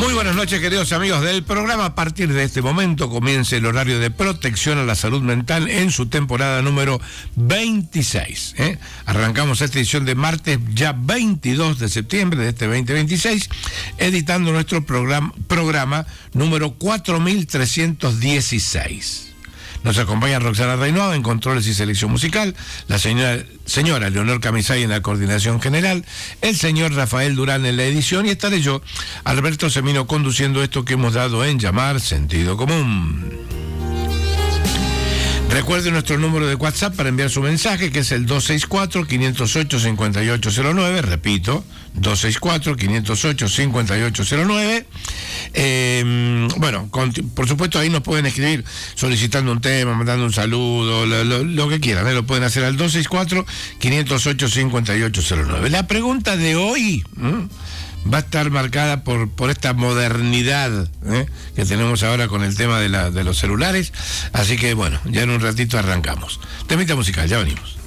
Muy buenas noches, queridos amigos del programa. A partir de este momento comienza el horario de protección a la salud mental en su temporada número 26. Arrancamos esta edición de martes, ya 22 de septiembre de este 2026, editando nuestro programa número 4316. Nos acompaña Roxana Reinoa en controles y selección musical, la señora Leonor Camisay en la coordinación general, el señor Rafael Durán en la edición y estaré yo, Alberto Semino, conduciendo esto que hemos dado en llamar Sentido Común. Recuerde nuestro número de WhatsApp para enviar su mensaje, que es el 264-508-5809, repito, 264-508-5809. Bueno, por supuesto ahí nos pueden escribir solicitando un tema, mandando un saludo, lo que quieran, lo pueden hacer al 264-508-5809. La pregunta de hoy va a estar marcada por esta modernidad que tenemos ahora con el tema de los celulares, así que bueno, ya en un ratito arrancamos. Temita musical, ya venimos.